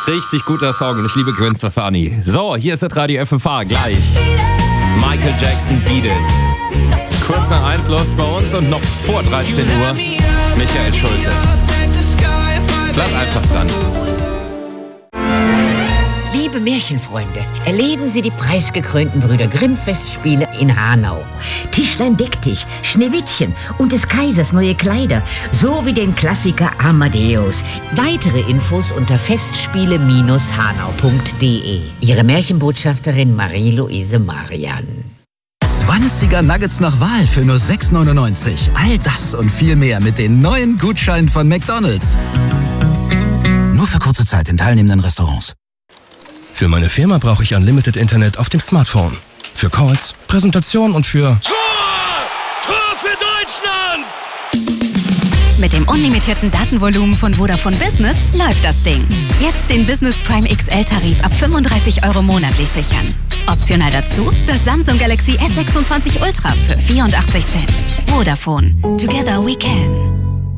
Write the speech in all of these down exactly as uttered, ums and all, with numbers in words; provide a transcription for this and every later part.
Richtig guter Song und ich liebe Gwen Stefani. So, hier ist das Radio F F H, gleich. Michael Jackson, Beat It. Kurz nach eins läuft's bei uns und noch vor dreizehn Uhr Michael Schulte. Bleib einfach dran. Liebe Märchenfreunde, erleben Sie die preisgekrönten Brüder Grimm-Festspiele in Hanau. Tischlein deck dich, Schneewittchen und des Kaisers neue Kleider, sowie den Klassiker Amadeus. Weitere Infos unter festspiele Bindestrich hanau punkt de. Ihre Märchenbotschafterin Marie-Louise Marian. zwanziger Nuggets nach Wahl für nur sechs neunundneunzig. All das und viel mehr mit den neuen Gutscheinen von McDonald's. Nur für kurze Zeit in teilnehmenden Restaurants. Für meine Firma brauche ich Unlimited Internet auf dem Smartphone. Für Calls, Präsentationen und für... Tor! Tor für Deutschland! Mit dem unlimitierten Datenvolumen von Vodafone Business läuft das Ding. Jetzt den Business Prime X L-Tarif ab fünfunddreißig Euro monatlich sichern. Optional dazu das Samsung Galaxy S sechsundzwanzig Ultra für vierundachtzig Cent. Vodafone. Together we can.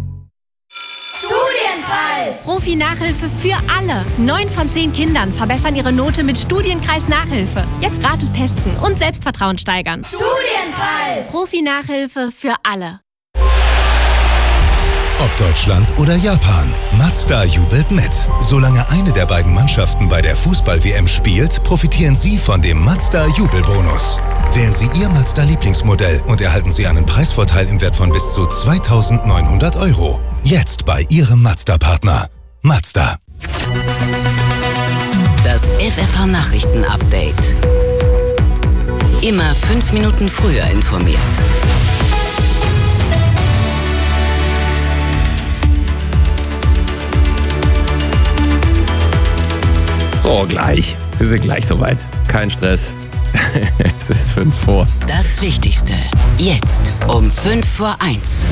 Profi-Nachhilfe für alle. Neun von zehn Kindern verbessern ihre Note mit Studienkreis Nachhilfe. Jetzt gratis testen und Selbstvertrauen steigern. Studienkreis. Profi-Nachhilfe für alle. Ob Deutschland oder Japan, Mazda jubelt mit. Solange eine der beiden Mannschaften bei der Fußball-W M spielt, profitieren Sie von dem Mazda Jubelbonus. Wählen Sie Ihr Mazda-Lieblingsmodell und erhalten Sie einen Preisvorteil im Wert von bis zu zweitausendneunhundert Euro. Jetzt bei Ihrem Mazda-Partner. Mazda. Das F F H-Nachrichten-Update. Immer fünf Minuten früher informiert. So, gleich. Wir sind gleich soweit. Kein Stress. Es ist fünf vor. Das Wichtigste. Jetzt um fünf vor eins.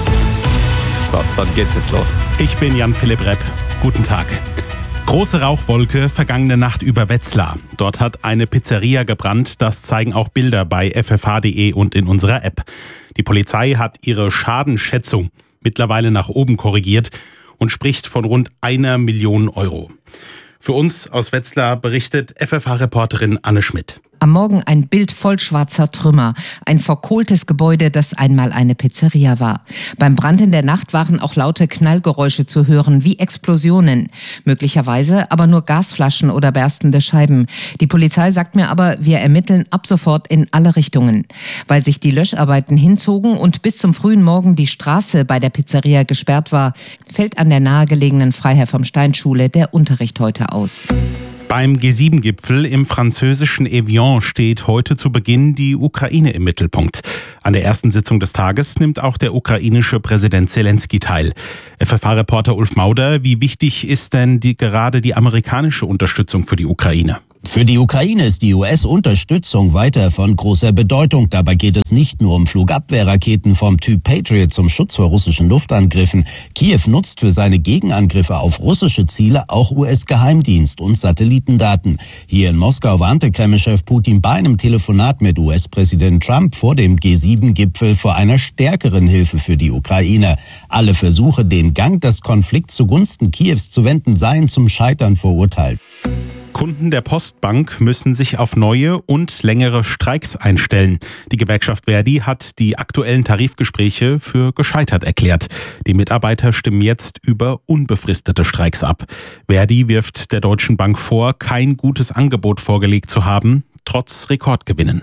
So, dann geht's jetzt los. Ich bin Jan-Philipp Repp. Guten Tag. Große Rauchwolke vergangene Nacht über Wetzlar. Dort hat eine Pizzeria gebrannt. Das zeigen auch Bilder bei f f h punkt de und in unserer App. Die Polizei hat ihre Schadenschätzung mittlerweile nach oben korrigiert und spricht von rund einer Million Euro. Für uns aus Wetzlar berichtet F F H-Reporterin Anne Schmidt. Am Morgen ein Bild voll schwarzer Trümmer. Ein verkohltes Gebäude, das einmal eine Pizzeria war. Beim Brand in der Nacht waren auch laute Knallgeräusche zu hören, wie Explosionen. Möglicherweise aber nur Gasflaschen oder berstende Scheiben. Die Polizei sagt mir aber, wir ermitteln ab sofort in alle Richtungen. Weil sich die Löscharbeiten hinzogen und bis zum frühen Morgen die Straße bei der Pizzeria gesperrt war, fällt an der nahegelegenen Freiherr vom Stein-Schule der Unterricht heute aus. Beim G sieben Gipfel im französischen Evian steht heute zu Beginn die Ukraine im Mittelpunkt. An der ersten Sitzung des Tages nimmt auch der ukrainische Präsident Zelensky teil. F F H-Reporter Ulf Mauder, wie wichtig ist denn die, gerade die amerikanische Unterstützung für die Ukraine? Für die Ukraine ist die U S-Unterstützung weiter von großer Bedeutung. Dabei geht es nicht nur um Flugabwehrraketen vom Typ Patriot zum Schutz vor russischen Luftangriffen. Kiew nutzt für seine Gegenangriffe auf russische Ziele auch U S-Geheimdienst und Satellitendaten. Hier in Moskau warnte Kreml-Chef Putin bei einem Telefonat mit U S-Präsident Trump vor dem G sieben Gipfel vor einer stärkeren Hilfe für die Ukraine. Alle Versuche, den Gang des Konflikts zugunsten Kiews zu wenden, seien zum Scheitern verurteilt. Kunden der Postbank müssen sich auf neue und längere Streiks einstellen. Die Gewerkschaft Verdi hat die aktuellen Tarifgespräche für gescheitert erklärt. Die Mitarbeiter stimmen jetzt über unbefristete Streiks ab. Verdi wirft der Deutschen Bank vor, kein gutes Angebot vorgelegt zu haben, trotz Rekordgewinnen.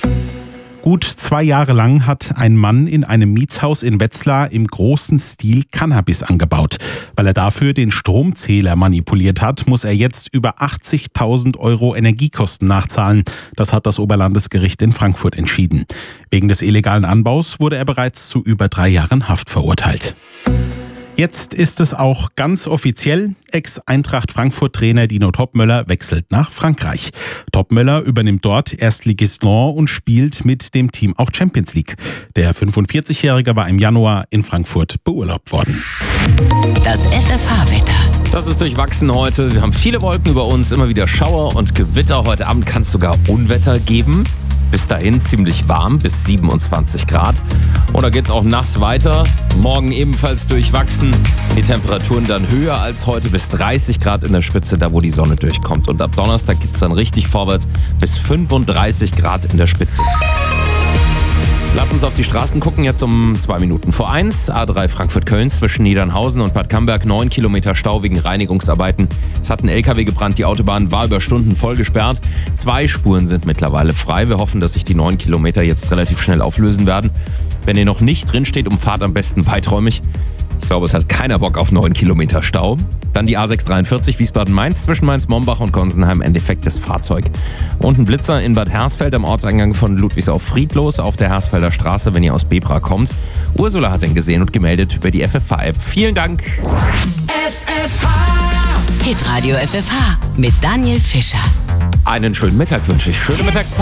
Gut zwei Jahre lang hat ein Mann in einem Mietshaus in Wetzlar im großen Stil Cannabis angebaut. Weil er dafür den Stromzähler manipuliert hat, muss er jetzt über achtzigtausend Euro Energiekosten nachzahlen. Das hat das Oberlandesgericht in Frankfurt entschieden. Wegen des illegalen Anbaus wurde er bereits zu über drei Jahren Haft verurteilt. Jetzt ist es auch ganz offiziell. Ex-Eintracht-Frankfurt-Trainer Dino Topmöller wechselt nach Frankreich. Topmöller übernimmt dort Erstligist Lens und spielt mit dem Team auch Champions League. Der fünfundvierzigjährige war im Januar in Frankfurt beurlaubt worden. Das F F H-Wetter. Das ist durchwachsen heute. Wir haben viele Wolken über uns, immer wieder Schauer und Gewitter. Heute Abend kann es sogar Unwetter geben. Bis dahin ziemlich warm, bis siebenundzwanzig Grad. Und da geht's auch nass weiter. Morgen ebenfalls durchwachsen. Die Temperaturen dann höher als heute, bis dreißig Grad in der Spitze, da wo die Sonne durchkommt. Und ab Donnerstag geht's dann richtig vorwärts, bis fünfunddreißig Grad in der Spitze. Lass uns auf die Straßen gucken, jetzt um zwei Minuten vor eins. A drei Frankfurt-Köln zwischen Niedernhausen und Bad Camberg, neun Kilometer Stau wegen Reinigungsarbeiten. Es hat ein L K W gebrannt, die Autobahn war über Stunden voll gesperrt. Zwei Spuren sind mittlerweile frei. Wir hoffen, dass sich die neun Kilometer jetzt relativ schnell auflösen werden. Wenn ihr noch nicht drinsteht, umfahrt am besten weiträumig. Ich glaube, es hat keiner Bock auf neun Kilometer Stau. Dann die A sechs dreiundvierzig Wiesbaden-Mainz zwischen Mainz-Mombach und Gonsenheim, ein defektes Fahrzeug. Und ein Blitzer in Bad Hersfeld am Ortseingang von Ludwigsau-Friedlos auf der Hersfelder Straße, wenn ihr aus Bebra kommt. Ursula hat ihn gesehen und gemeldet über die F F H-App. Vielen Dank. F F H. Hitradio F F H mit Daniel Fischer. Einen schönen Mittag wünsche ich. Schöne Mittags